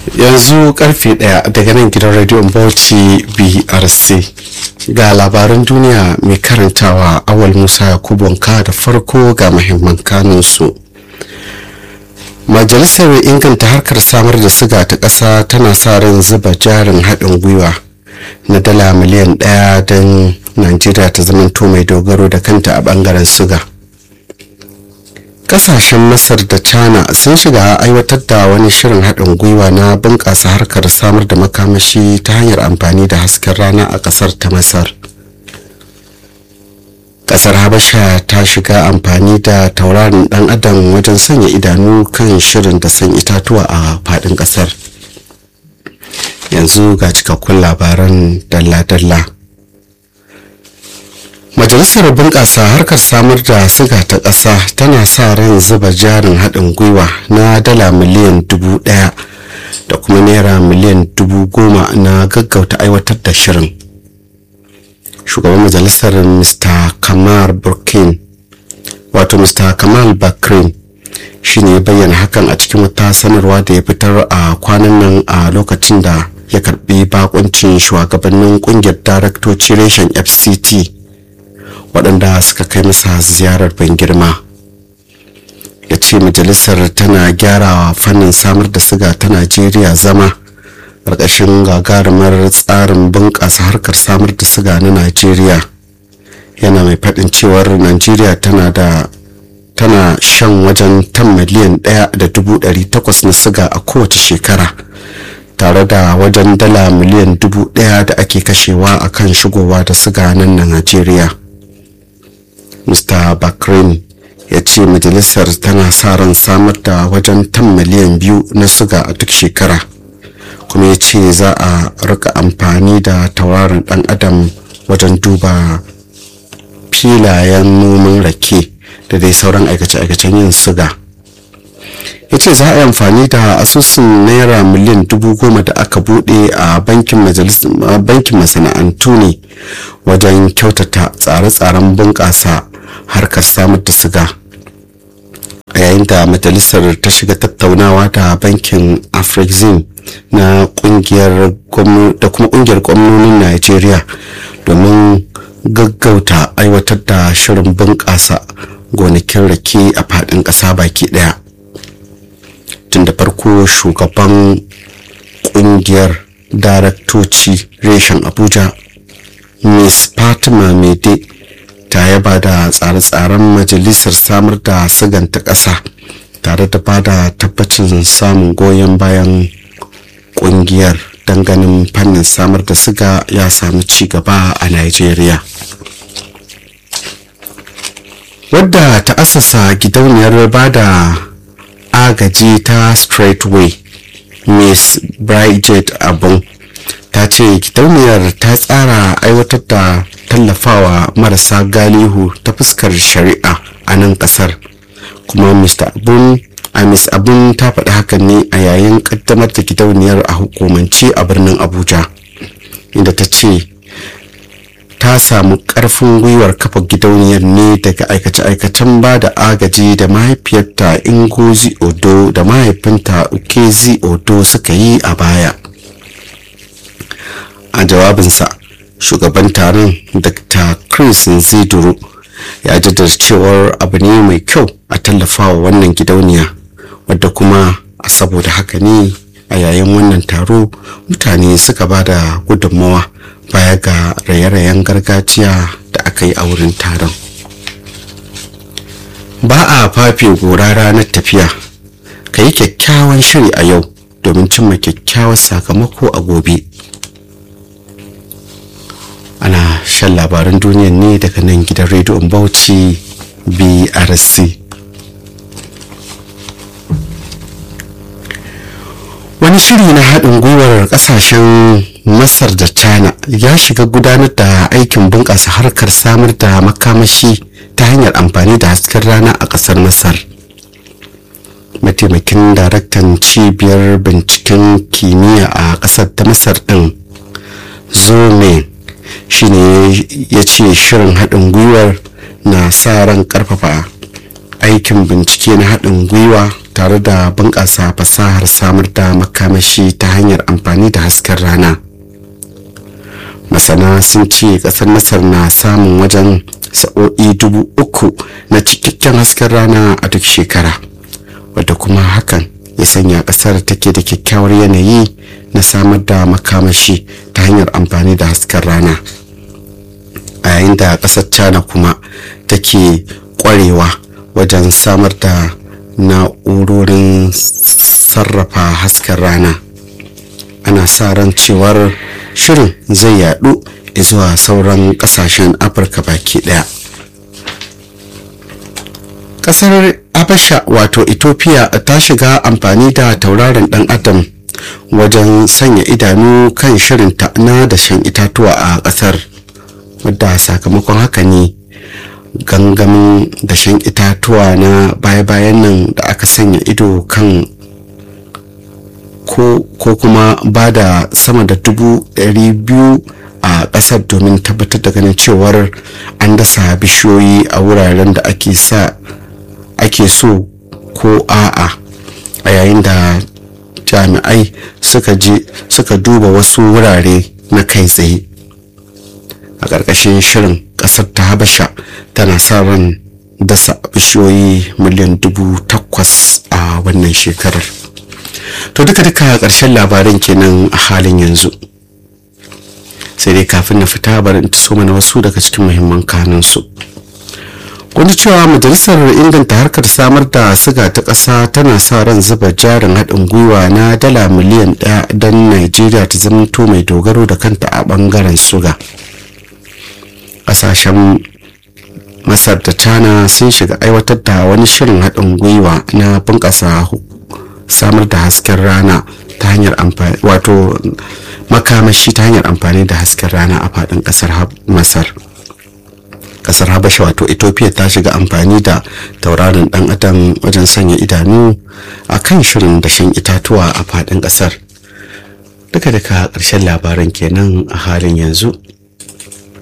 Yanzu karfe 1 daga nan gidan rediyon Bauchi BRC. Ga labaran duniya mai karantawa Awal Musa Yakubu Wanka da farko ga muhimman kanunsu. Majalisar inganta harkar samar da siga ta ƙasa tana sa ran zuba jarin haɗin gwiwa na dala miliyan 1 don Najeriya ta zamanto mai dogaro da kanta a ɓangaren siga. Kasashen Masar da China sun shiga aiwatar da wani shirin haɗin gwiwa na bunƙasa harkar samar da makamashi ta hanyar amfani da hasken rana a ƙasar ta Masar. Ƙasar Habasha ta shiga amfani da tauraron ɗan adam wajen sanya idanu kan shirin da san itatuwa a faɗin ƙasar. Yanzu ga cikakkun labaran dalla-dalla. Majalisar bunƙasa harkar samar da siga ta ƙasa tana sa ran zuba jarin haɗin gwiwa na dala miliyan 1,000 da kuma naira miliyan 10,000 na gaggauta aiwatar da shirin. Shugaban majalisar Mr. Kamal Bakrin shi ne ya bayyana hakan a cikin wata sanarwa da ya fitar a kwanan nan a lokacin da ya karbi bakuncin shugabannin kungiyar daraktoci reshen FCT waɗanda suka kai masa ziyarar ban girma. Ya ce majalisar tana gyarawa fannin samar da siga ta Najeriya zama ƙarƙashin gagarumar tsarin bunƙasa harkar samar da siga na Najeriya. Yana mai faɗin cewar Najeriya tana shan wajen tan miliyan 1.800 na siga a kowace shekara, tare da wajen dala miliyan 1,000 da ake kashewa a kan shigowa da siga nan na Najeriya. Mr. Bakrin ya ce majalisar tana sa ran samar da wajen tan miliyan 2 na siga a duk shekara, kuma ya ce za a rika amfani da tauraron ɗan adam wajen duba filayen noman rake da dai sauran aikace-aikacen yin siga. Ya ce za a yi amfani da asusun naira miliyan 10,000 da aka bude a bankin masana'antu ne wajen kyautata tsare-tsaren bunƙasa harkar samar da siga. A yayin da majalisar ta shiga tattaunawa da bankin Afrexim na kungiyar gwamnonin Najeriya domin gaggauta aiwatar da shirin bunƙasa gonakin rake a faɗin ƙasa baki ɗaya. Tun da farko shugaban kungiyar daraktoci reshen Abuja Ms. Fatima Mede ta yaba da tsare-tsaren majalisar samar da sigan ta ƙasa tare da ba da tabbacin samun goyon bayan kungiyar ganin fannin samar da siga ya samu ci gaba a Najeriya. Wadda ta asasa gidauniyar bada agaji ta Straightway, Miss Bridget Abun, ta ce gidauniyar ta tsara aiwatar da tallafawa marasa galihu ta fuskar shari'a a nan kasar, kuma Miss Abun ta faɗi hakan ne a yayin ƙaddamar da gidauniyar a hukumance a birnin Abuja, inda ta ce ta samu ƙarfin gwiwar kafa gidauniyar ne daga aikace-aikacen ba da agaji da mahaifiyarta Ngozi Odo da mahaifinta Ukezi Odo suka yi a baya. A jawabinsa, shugaban taron Dr. Chris Nziduru ya jaddada cewar abu ne mai kyau a tallafawa wannan gidauniya, wadda kuma a saboda haka ne a yayin wannan taro mutane suka ba da gudunmawa baya ga raye-rayen gargajiya da aka yi a wurin taron. Ba a fafe gora ranar tafiya, ka yi kyakkyawan shiri a yau domin cimma kyakkyawar sakamako a gobe. Ana shan labaran duniya ne daga nan gidan rediyon Bauchi BRC. Wani shiri na haɗin gwiwar ƙasashen Masar da China ya shiga gudanar da aikin bunƙasa harkar samar da makamashi ta hanyar amfani da hasken rana a ƙasar Masar. Mataimakin daraktan cibiyar binciken kimiyya a ƙasar ta Masar ɗin, Zome, shi ne ya ce shirin haɗin gwiwar na sa ran ƙarfafa aikin bincike na haɗin gwiwa tare da bunƙasa fasahar samar da makamashi ta hanyar amfani da hasken rana. Masana sun ce ƙasar Masar na samun wajen sa'o'i 3,000 na cikakken hasken rana a duk shekara, wadda kuma hakan ya sanya ƙasar take da kyakkyawar yanayi na samar da makamashi ta hanyar amfani da hasken rana, a yayin da ƙasar China kuma take ƙwarewa wajen samar da na'urorin sarrafa hasken rana. Ana sa ran cewar shirin zai yadu zuwa sauran kasashen Afirka baki daya. Kasar Habasha wato Ethiopia ta shiga amfani da tauraron dan adam wajen sanya idanu kan shirinta na dashen itatuwa a kasar, wadda sakamakon haka ne gangamin dashen itatuwa na baya-bayan nan da aka sanya ido kan ko kuma ba da sama da 200,000 a ƙasar domin tabbatar da ganin cewar an dasa bishiyoyi a wuraren da ake so ko a'a, a yayin da jami'ai suka duba wasu wurare na kai tsaye. A ƙarƙashin shirin, ƙasar ta Habasha tana sa ran dasa bishiyoyi miliyan 8,000 a wannan shekarar. To duka ƙarshen labarin kenan a halin yanzu, sai dai kafin na fita bari in so mana wasu daga cikin muhimman kanunsu. Wani cewa majalisar inganta harkar samar da siga ta ƙasa tana sa ran zuba jarin haɗin gwiwa na dala miliyan 1 don Najeriya ta zamanto mai dogaro da kanta a ɓangaren suga. Ƙasashen Masar da China sun shiga aiwatar da wani shirin haɗin gwiwa na bunƙasa samar da hasken rana ta hanyar amfani wato makamashi ta hanyar amfani da hasken rana a faɗin ƙasar Masar. Ƙasar Habasha wato Ethiopia ta shiga amfani da tauraron ɗan adam wajen sanya idanu a kan shirin dashen itatuwa a faɗin ƙasar. Duka ƙarshen labaran kenan a halin yanzu.